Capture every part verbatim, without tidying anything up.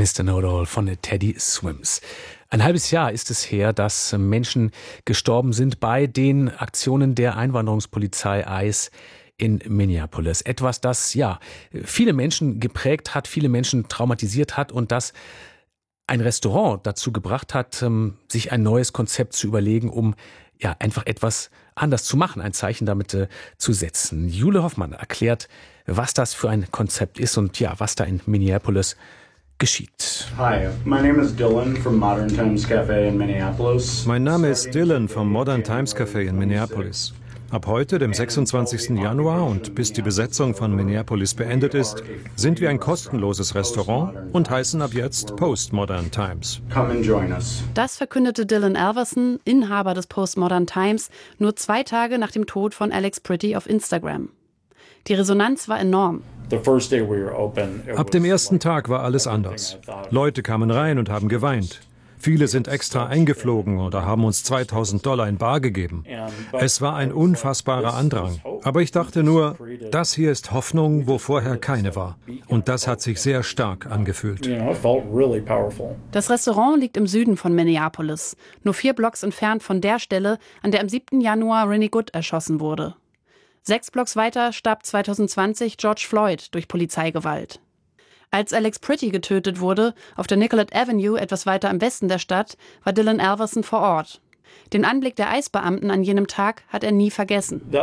Mister Know-it-all von Teddy Swims. Ein halbes Jahr ist es her, dass Menschen gestorben sind bei den Aktionen der Einwanderungspolizei ICE in Minneapolis. Etwas, das ja viele Menschen geprägt hat, viele Menschen traumatisiert hat und das ein Restaurant dazu gebracht hat, sich ein neues Konzept zu überlegen, um ja einfach etwas anders zu machen, ein Zeichen damit äh, zu setzen. Jule Hoffmann erklärt, was das für ein Konzept ist und ja, was da in Minneapolis geschieht. Hi, my name is Dylan from Modern Times Cafe in Minneapolis. Mein Name ist Dylan vom Modern Times Cafe in Minneapolis. Ab heute, dem sechsundzwanzigsten Januar und bis die Besetzung von Minneapolis beendet ist, sind wir ein kostenloses Restaurant und heißen ab jetzt Postmodern Times. Come and join us. Das verkündete Dylan Alverson, Inhaber des Postmodern Times, nur zwei Tage nach dem Tod von Alex Pretty auf Instagram. Die Resonanz war enorm. Ab dem ersten Tag war alles anders. Leute kamen rein und haben geweint. Viele sind extra eingeflogen oder haben uns zweitausend Dollar in bar gegeben. Es war ein unfassbarer Andrang. Aber ich dachte nur, das hier ist Hoffnung, wo vorher keine war. Und das hat sich sehr stark angefühlt. Das Restaurant liegt im Süden von Minneapolis, nur vier Blocks entfernt von der Stelle, an der am siebten Januar Rennie Good erschossen wurde. Sechs Blocks weiter starb zweitausendzwanzig George Floyd durch Polizeigewalt. Als Alex Pretty getötet wurde, auf der Nicollet Avenue, etwas weiter im Westen der Stadt, war Dylan Alverson vor Ort. Den Anblick der ICE-Beamten an jenem Tag hat er nie vergessen. Die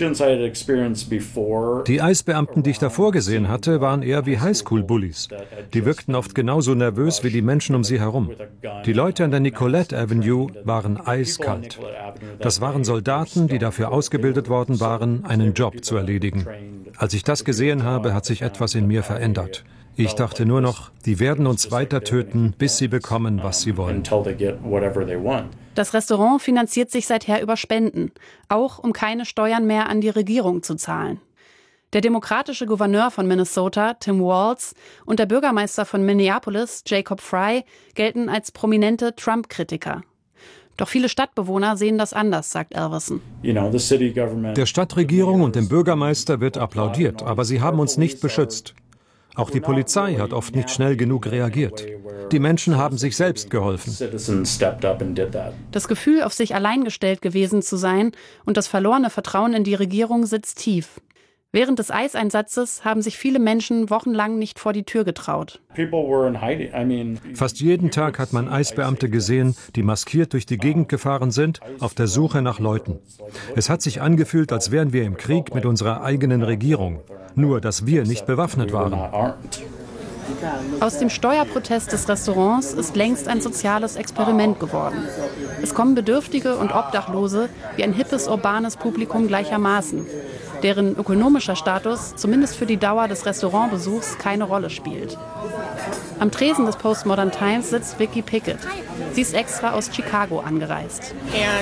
ICE-Beamten, die ich davor gesehen hatte, waren eher wie Highschool-Bullies. Die wirkten oft genauso nervös wie die Menschen um sie herum. Die Leute an der Nicollet Avenue waren eiskalt. Das waren Soldaten, die dafür ausgebildet worden waren, einen Job zu erledigen. Als ich das gesehen habe, hat sich etwas in mir verändert. Ich dachte nur noch, die werden uns weiter töten, bis sie bekommen, was sie wollen. Das Restaurant finanziert sich seither über Spenden, auch um keine Steuern mehr an die Regierung zu zahlen. Der demokratische Gouverneur von Minnesota, Tim Walz, und der Bürgermeister von Minneapolis, Jacob Frey, gelten als prominente Trump-Kritiker. Doch viele Stadtbewohner sehen das anders, sagt Alverson. Der Stadtregierung und dem Bürgermeister wird applaudiert, aber sie haben uns nicht beschützt. Auch die Polizei hat oft nicht schnell genug reagiert. Die Menschen haben sich selbst geholfen. Das Gefühl, auf sich allein gestellt gewesen zu sein und das verlorene Vertrauen in die Regierung sitzt tief. Während des ICE-Einsatzes haben sich viele Menschen wochenlang nicht vor die Tür getraut. Fast jeden Tag hat man ICE-Beamte gesehen, die maskiert durch die Gegend gefahren sind, auf der Suche nach Leuten. Es hat sich angefühlt, als wären wir im Krieg mit unserer eigenen Regierung, nur dass wir nicht bewaffnet waren. Aus dem Steuerprotest des Restaurants ist längst ein soziales Experiment geworden. Es kommen Bedürftige und Obdachlose wie ein hippes, urbanes Publikum gleichermaßen, deren ökonomischer Status zumindest für die Dauer des Restaurantbesuchs keine Rolle spielt. Am Tresen des Postmodern Times sitzt Vicki Pickett. Sie ist extra aus Chicago angereist.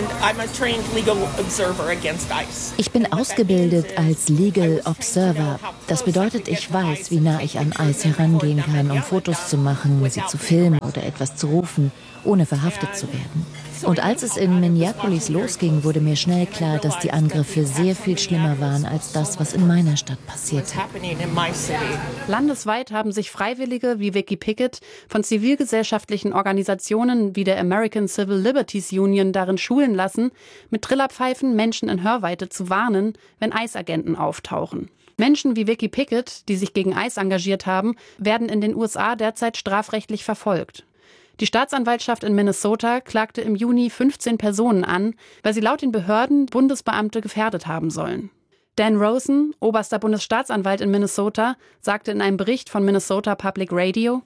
Ich bin ausgebildet als Legal Observer. Das bedeutet, ich weiß, wie nah ich an ICE herangehen kann, um Fotos zu machen, sie zu filmen oder etwas zu rufen, ohne verhaftet zu werden. Und als es in Minneapolis losging, wurde mir schnell klar, dass die Angriffe sehr viel schlimmer waren als das, was in meiner Stadt passierte. Landesweit haben sich Freiwillige wie Vicki Pickett von zivilgesellschaftlichen Organisationen wie der American Civil Liberties Union darin schulen lassen, mit Trillerpfeifen Menschen in Hörweite zu warnen, wenn ICE-Agenten auftauchen. Menschen wie Vicki Pickett, die sich gegen ICE engagiert haben, werden in den U S A derzeit strafrechtlich verfolgt. Die Staatsanwaltschaft in Minnesota klagte im Juni fünfzehn Personen an, weil sie laut den Behörden Bundesbeamte gefährdet haben sollen. Dan Rosen, oberster Bundesstaatsanwalt in Minnesota, sagte in einem Bericht von Minnesota Public Radio: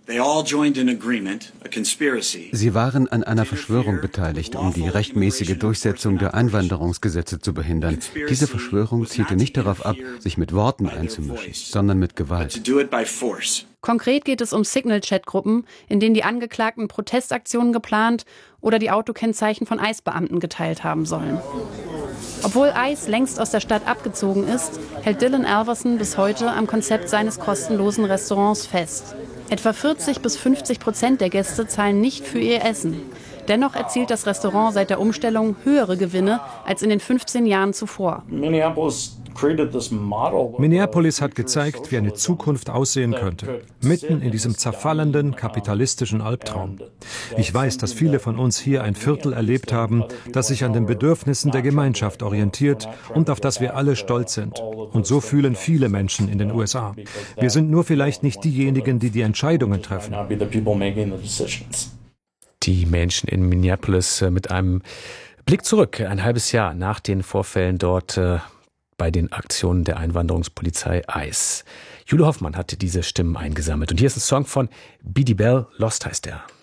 Sie waren an einer Verschwörung beteiligt, um die rechtmäßige Durchsetzung der Einwanderungsgesetze zu behindern. Diese Verschwörung zielte nicht darauf ab, sich mit Worten einzumischen, sondern mit Gewalt. Konkret geht es um Signal-Chat-Gruppen, in denen die Angeklagten Protestaktionen geplant oder die Autokennzeichen von ICE-Beamten geteilt haben sollen. Obwohl ICE längst aus der Stadt abgezogen ist, hält Dylan Alverson bis heute am Konzept seines kostenlosen Restaurants fest. Etwa vierzig bis fünfzig Prozent der Gäste zahlen nicht für ihr Essen. Dennoch erzielt das Restaurant seit der Umstellung höhere Gewinne als in den fünfzehn Jahren zuvor. Minneapolis Minneapolis hat gezeigt, wie eine Zukunft aussehen könnte, mitten in diesem zerfallenden kapitalistischen Albtraum. Ich weiß, dass viele von uns hier ein Viertel erlebt haben, das sich an den Bedürfnissen der Gemeinschaft orientiert und auf das wir alle stolz sind. Und so fühlen viele Menschen in den U S A. Wir sind nur vielleicht nicht diejenigen, die die Entscheidungen treffen. Die Menschen in Minneapolis mit einem Blick zurück, ein halbes Jahr nach den Vorfällen dort äh, bei den Aktionen der Einwanderungspolizei ICE. Jule Hoffmann hatte diese Stimmen eingesammelt. Und hier ist ein Song von Beatty Bell, Lost heißt er.